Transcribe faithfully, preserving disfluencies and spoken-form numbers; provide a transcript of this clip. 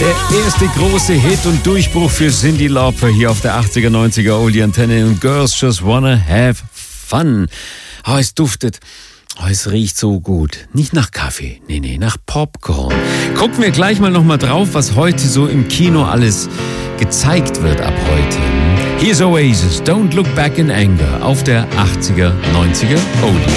Der erste große Hit und Durchbruch für Cyndi Lauper hier auf der achtziger, neunziger Oldie-Antenne und Girls Just Wanna Have Fun. Oh, es duftet. Oh, es riecht so gut. Nicht nach Kaffee, nee, nee, nach Popcorn. Gucken wir gleich mal nochmal drauf, was heute so im Kino alles gezeigt wird ab heute. Hier ist Oasis, Don't Look Back in Anger auf der achtziger, neunziger Oldie.